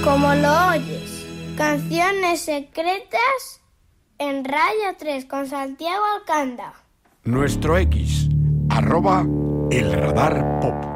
Como lo oyes, canciones secretas en Radio 3 con Santiago Alcanda. Nuestro X, @elradarpop.